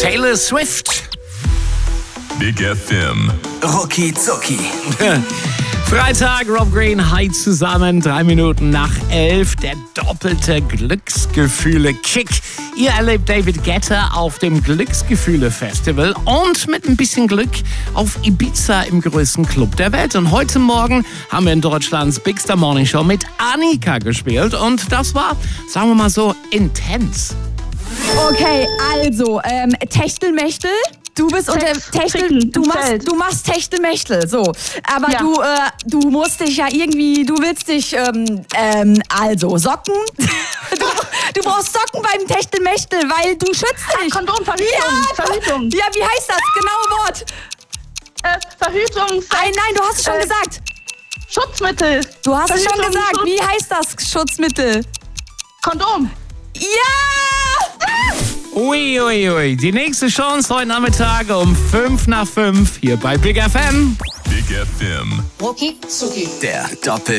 Taylor Swift. Big FM. Rucki Zucki. Freitag, Rob Green, hi zusammen, 3 Minuten nach 11, der doppelte Glücksgefühle-Kick. Ihr erlebt David Guetta auf dem Glücksgefühle-Festival und mit ein bisschen Glück auf Ibiza im größten Club der Welt. Und heute Morgen haben wir in Deutschlands Big Star Morning Show mit Annika gespielt und das war, sagen wir mal so, intens. Okay, also, Techtelmechtel. Du bist unter Techtel, du machst Techtelmechtel, so. Aber ja. Du musst dich ja irgendwie, du willst dich, also Socken. Du brauchst Socken beim Techtelmechtel, weil du schützt dich. Kondom, Verhütung. Ja, wie heißt das? Genaue Wort. Verhütung. Nein, du hast es schon gesagt. Schutzmittel. Du hast es schon gesagt. Wie heißt das Schutzmittel? Kondom. Ja! Uiuiui, die nächste Chance heute Nachmittag um 5 nach 5 hier bei Big FM. Big FM. Der Doppel